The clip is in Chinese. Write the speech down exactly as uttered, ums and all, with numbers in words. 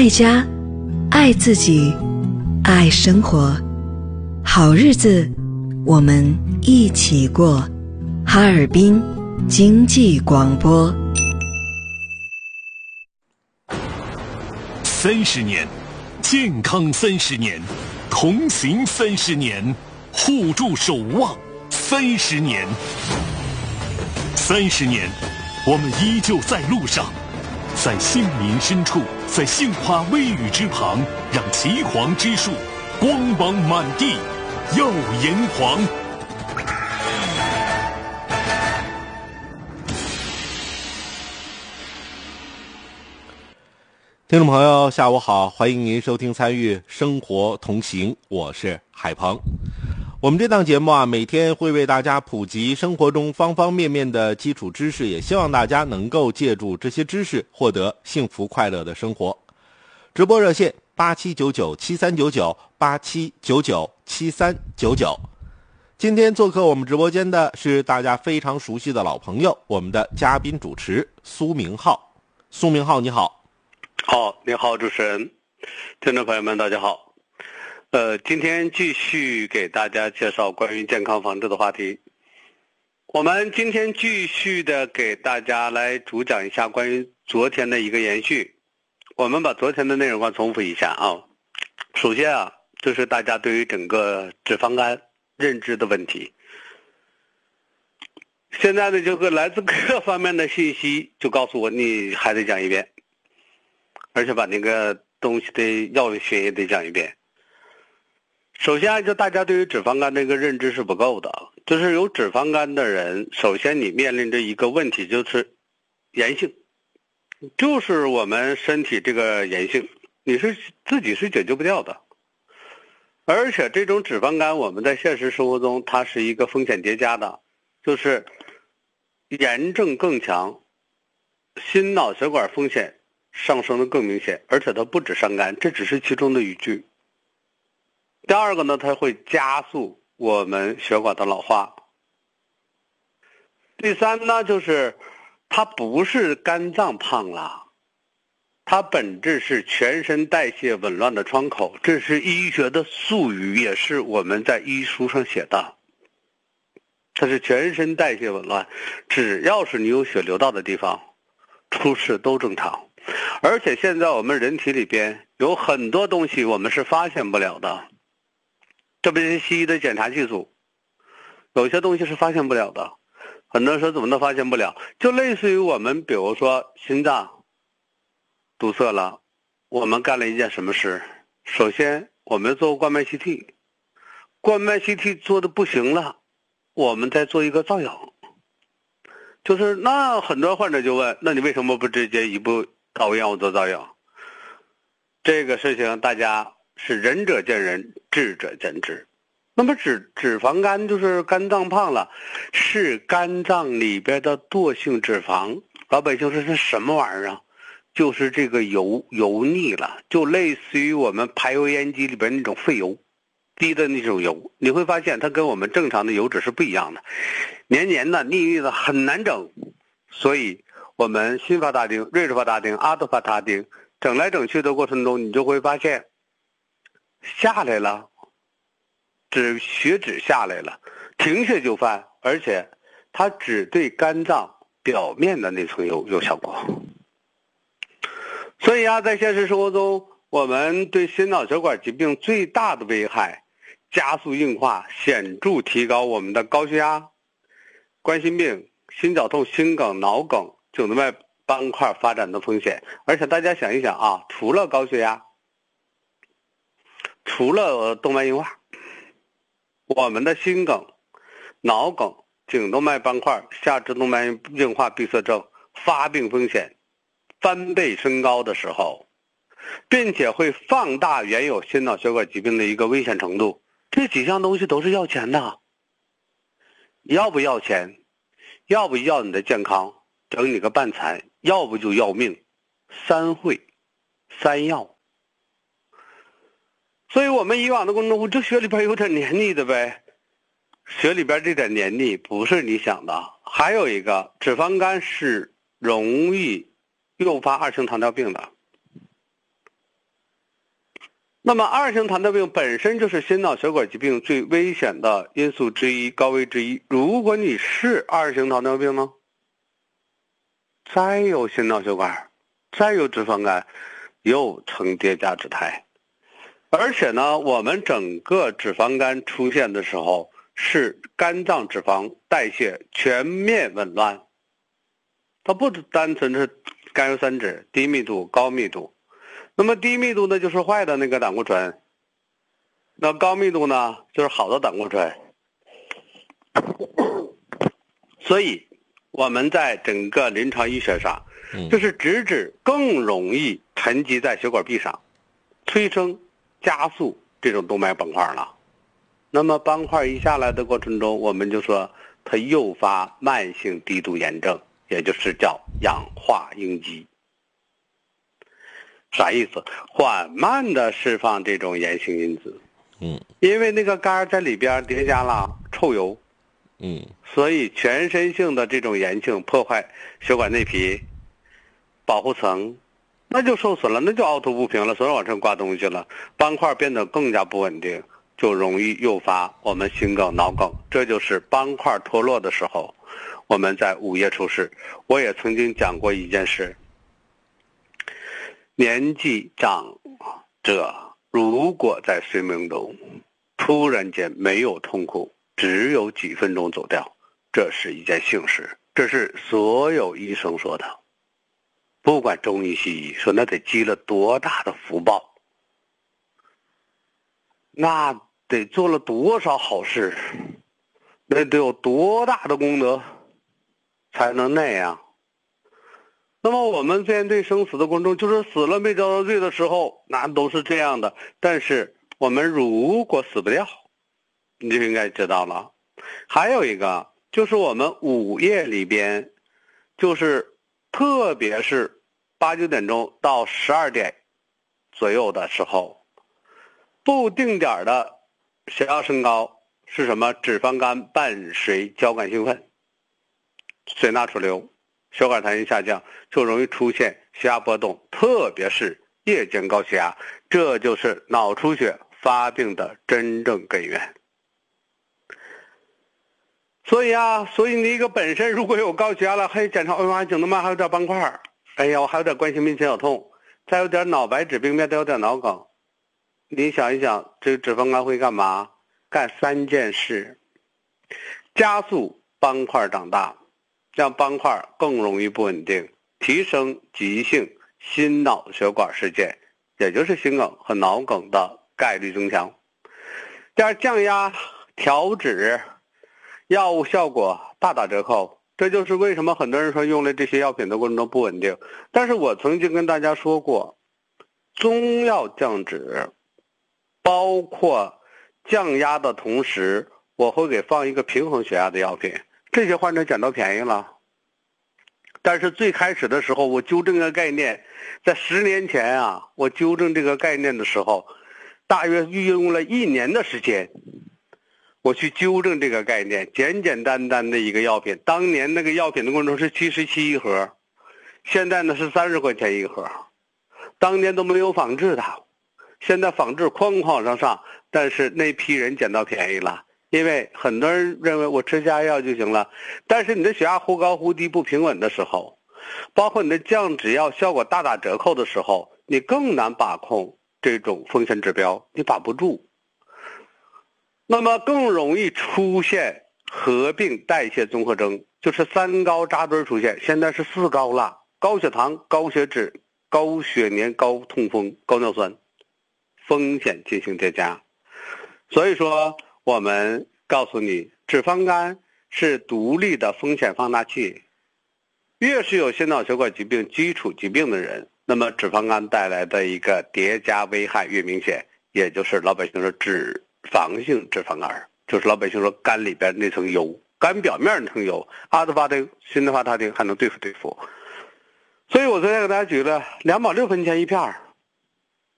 爱家，爱自己，爱生活。好日子，我们一起过。哈尔滨经济广播。 三十年，健康三十年，同行三十年，互助守望三十年。三十年，我们依旧在路上，在杏林深处，在杏花微雨之旁，让岐黄之树光芒满地，耀炎黄。听众朋友下午好，欢迎您收听参与生活同行，我是海鹏。我们这档节目啊，每天会为大家普及生活中方方面面的基础知识，也希望大家能够借助这些知识获得幸福快乐的生活。直播热线八七九九七三九九八七九九七三九九。今天做客我们直播间的是大家非常熟悉的老朋友，我们的嘉宾主持苏明浩。苏明浩你好。 好，你好，主持人，听众朋友们，大家好。呃，今天继续给大家介绍关于健康防治的话题。我们今天继续的给大家来主讲一下关于昨天的一个延续。我们把昨天的内容啊重复一下啊。首先啊，这是大家对于整个脂肪肝认知的问题。现在呢，这个来自各方面的信息，就告诉我你还得讲一遍。而且把那个东西的药学也得讲一遍。首先，就大家对于脂肪肝这个认知是不够的，就是有脂肪肝的人，首先你面临着一个问题，就是炎性，就是我们身体这个炎性，你是自己是解决不掉的。而且这种脂肪肝，我们在现实生活中，它是一个风险叠加的，就是炎症更强，心脑血管风险上升的更明显，而且它不止伤肝，这只是其中的一句。第二个呢，它会加速我们血管的老化。第三呢，就是它不是肝脏胖了，它本质是全身代谢紊乱的窗口，这是医学的术语，也是我们在医书上写的。它是全身代谢紊乱，只要是你有血流到的地方，出事都正常。而且现在我们人体里边有很多东西我们是发现不了的，特别是西医的检查技术，有些东西是发现不了的。很多人说怎么都发现不了，就类似于我们比如说心脏堵塞了，我们干了一件什么事？首先我们做冠脉 C T， 冠脉 C T 做的不行了，我们再做一个造影。就是那很多患者就问，那你为什么不直接一步到位让我做造影？这个事情大家是仁者见仁，智者见智。那么脂脂肪肝就是肝脏胖了，是肝脏里边的惰性脂肪。老百姓说是什么玩意儿啊？就是这个油油腻了，就类似于我们排油烟机里边那种废油，低的那种油。你会发现它跟我们正常的油脂是不一样的，黏黏的、腻腻的，很难整。所以我们新发他汀、瑞士发他汀、阿德法他汀整来整去的过程中，你就会发现下来了，脂血脂下来了，停下就犯，而且它只对肝脏表面的那层油有效果。所以啊，在现实生活中，我们对心脑血管疾病最大的危害，加速硬化，显著提高我们的高血压、冠心病、心绞痛、心梗、脑梗、颈动脉斑块发展的风险。而且大家想一想啊，除了高血压，除了动脉硬化，我们的心梗、脑梗、颈动脉斑块、下肢动脉硬化闭塞症发病风险翻倍升高的时候，并且会放大原有心脑血管疾病的一个危险程度，这几项东西都是要钱的。要不要钱？要不要你的健康，整你个半残，要不就要命，三会三要。所以我们以往的公众户，这血里边有点黏腻的呗，血里边这点黏腻不是你想的。还有一个，脂肪肝是容易诱发二型糖尿病的。 那么二型糖尿病本身就是心脑血管疾病最危险的因素之一，高危之一。如果你是二型糖尿病呢，再有心脑血管，再有脂肪肝，又成叠加之态。而且呢，我们整个脂肪肝出现的时候，是肝脏脂肪代谢全面紊乱。它不单纯是甘油三酯低密度、高密度。那么低密度呢，就是坏的那个胆固醇，那高密度呢，就是好的胆固醇。所以我们在整个临床医学上，就是直指更容易沉积在血管壁上，催生加速这种动脉斑块了。那么斑块一下来的过程中，我们就说它诱发慢性低度炎症，也就是叫氧化应激。啥意思？缓慢的释放这种炎性因子， 嗯， 因为那个肝在里边叠加了臭油， 嗯， 所以全身性的这种炎性破坏血管内皮保护层，那就受损了，那就凹凸不平了，所以往上挂东西了，斑块变得更加不稳定，就容易诱发我们心梗、脑梗。这就是斑块脱落的时候，我们在午夜出事。我也曾经讲过一件事。年纪长者如果在睡梦中突然间没有痛苦，只有几分钟走掉，这是一件幸事，这是所有医生说的，不管中医西医，说那得积了多大的福报，那得做了多少好事，那得有多大的功德才能那样。那么我们面对生死的过程中，就是死了没遭到罪的时候，那都是这样的。但是我们如果死不掉，你就应该知道了。还有一个就是我们午夜里边，就是特别是八九点钟到十二点左右的时候，不定点的血压升高是什么？脂肪肝伴随交感兴奋，水钠储留，血管弹性下降，就容易出现血压波动，特别是夜间高血压，这就是脑出血发病的真正根源。所以啊，所以你一个本身如果有高血压了，还检查 M R I 颈动脉还有点斑块，哎呀，我还有点冠心病前小痛，再有点脑白质病变，再有点脑梗，你想一想，这个脂肪肝会干嘛？干三件事：加速斑块长大，让斑块更容易不稳定，提升急性心脑血管事件，也就是心梗和脑梗的概率增强。第二，降压调脂，药物效果大打折扣，这就是为什么很多人说用了这些药品的过程中不稳定。但是我曾经跟大家说过，中药降脂包括降压的同时，我会给放一个平衡血压的药品，这些患者捡到便宜了。但是最开始的时候，我纠正个概念，在十年前啊，我纠正这个概念的时候，大约运用了一年的时间，我去纠正这个概念，简简单单的一个药品。当年那个药品的过程中是七十七一盒，现在呢是三十块钱一盒，当年都没有仿制的，现在仿制哐哐上上，但是那批人捡到便宜了。因为很多人认为我吃下药就行了，但是你的血压忽高忽低不平稳的时候，包括你的降脂药效果大打折扣的时候，你更难把控这种风险指标，你把不住，那么更容易出现合并代谢综合征，就是三高扎堆出现，现在是四高了：高血糖、高血脂、高血粘、高痛风、高尿酸，风险进行叠加。所以说我们告诉你，脂肪肝是独立的风险放大器，越是有心脑血管疾病基础疾病的人，那么脂肪肝带来的一个叠加危害越明显，也就是老百姓说脂肪性脂肪肝，就是老百姓说肝里边那层油，肝表面那层油，阿德法汀、辛德法他汀还能对付对付。所以我昨天给大家举了两毛六分钱一片，